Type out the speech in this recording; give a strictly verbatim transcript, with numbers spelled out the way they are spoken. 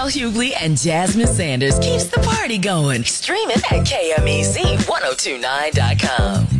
Al Hughley and Jasmine Sanders keeps the party going. Stream it at K M E Z ten twenty-nine dot com.